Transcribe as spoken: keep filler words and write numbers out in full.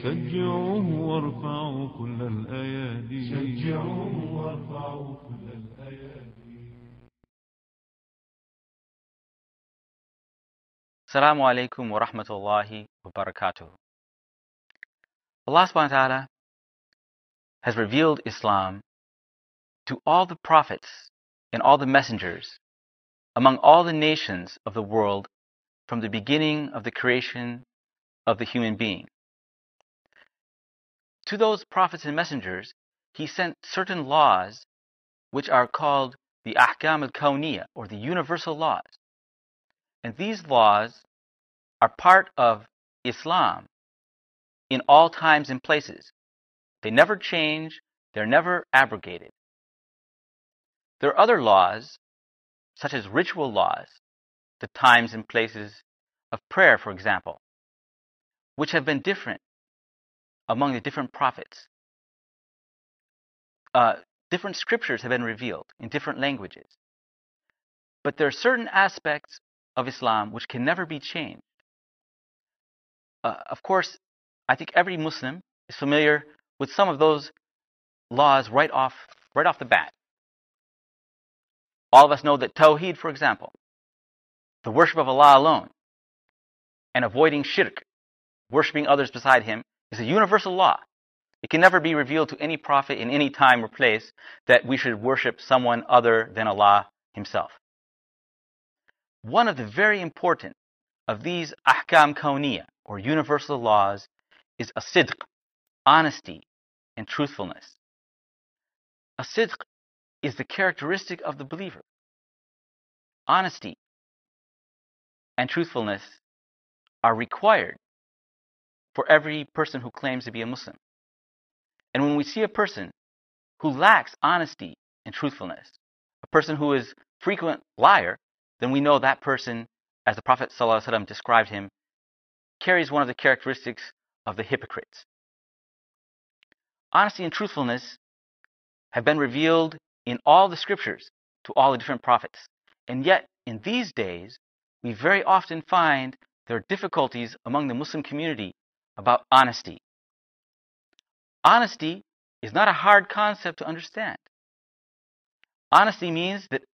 شجعوه وارفعوا كل الأيادي شجعوه وارفعوا كل الأيادي. Assalamu alaikum wa rahmatullahi wa barakatuh. Allah subhanahu wa ta'ala has revealed Islam to all the prophets and all the messengers among all the nations of the world from the beginning of the creation of the human being. To those prophets and messengers, He sent certain laws which are called the Ahkam al-Kawniyah, or the universal laws. And these laws are part of Islam in all times and places. They never change, they're never abrogated. There are other laws, such as ritual laws, the times and places of prayer, for example, which have been different among the different prophets. Uh, different scriptures have been revealed in different languages. But there are certain aspects of Islam which can never be changed. Uh, of course, I think every Muslim is familiar with some of those laws right off, right off the bat. All of us know that Tawheed, for example, the worship of Allah alone, and avoiding shirk, worshiping others beside Him, is a universal law. It can never be revealed to any prophet in any time or place that we should worship someone other than Allah Himself. One of the very important of these ahkam kawniyah, or universal laws, is as-sidq, honesty and truthfulness. As-sidq is the characteristic of the believer. Honesty and truthfulness are required for every person who claims to be a Muslim. And when we see a person who lacks honesty and truthfulness, a person who is a frequent liar, then we know that person, as the Prophet ﷺ described him, carries one of the characteristics of the hypocrites. Honesty and truthfulness have been revealed in all the scriptures to all the different prophets. And yet, in these days, we very often find there are difficulties among the Muslim community about honesty. Honesty is not a hard concept to understand. Honesty means that